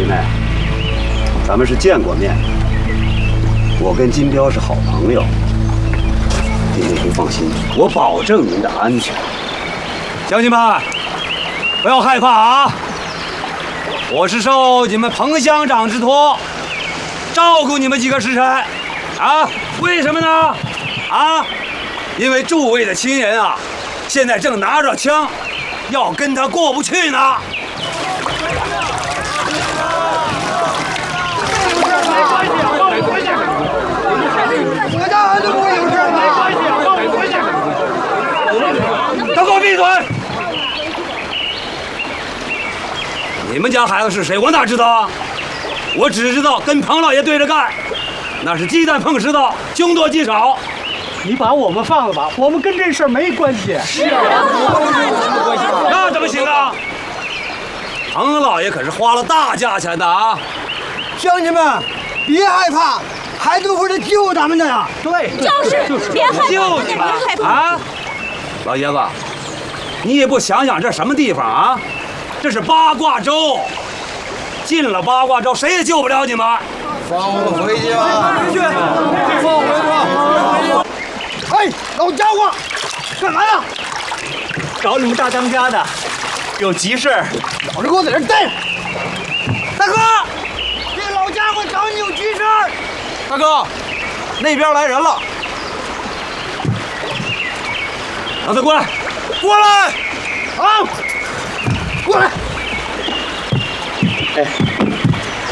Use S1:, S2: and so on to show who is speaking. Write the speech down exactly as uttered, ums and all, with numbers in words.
S1: 妹，咱们是见过面，我跟金彪是好朋友，您可以放心，我保证您的安全。乡亲们，不要害怕啊！我是受你们彭乡长之托，照顾你们几个时辰，啊，为什么呢？啊，因为诸位的亲人啊，现在正拿着枪，要跟他过不去呢。
S2: 我家儿子不会有事吧？
S1: 都给我闭嘴！你们家孩子是谁？我哪知道啊？我只知道跟彭老爷对着干，那是鸡蛋碰石头，凶多吉少。
S3: 你把我们放了吧，我们跟这事儿没关系。
S2: 是啊，
S1: 那怎么行啊？彭老爷可是花了大价钱的啊！
S2: 乡亲们，别害怕，孩子们会来救咱们的呀。
S3: 对，
S4: 就是别害怕，
S1: 救你们
S4: 别害怕
S1: 啊！老爷子，你也不想想这什么地方啊？这是八卦洲，进了八卦洲，谁也救不了你们。
S2: 放我们回去吧，回去，放回去吧。哎，老家伙，干嘛呀？
S3: 找你们大当家的，有急事。
S2: 老实给我在这待着。大哥，这老家伙找你有急事。
S5: 大哥，那边来人了。
S1: 让他过来，
S5: 过来！
S2: 啊，过来。
S3: 哎，